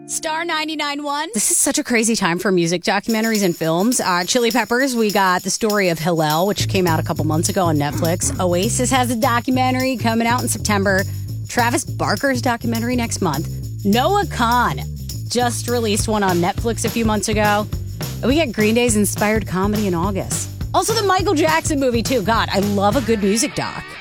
Star 99.1. This is such a crazy time for music documentaries and films. Chili Peppers, we got the story of Hillel, which came out a couple months ago on Netflix. Oasis has a documentary coming out in September. Travis Barker's documentary next month. Noah Kahan just released one on Netflix a few months ago. And we get Green Day's inspired comedy in August. Also the Michael Jackson movie, too. God, I love a good music doc.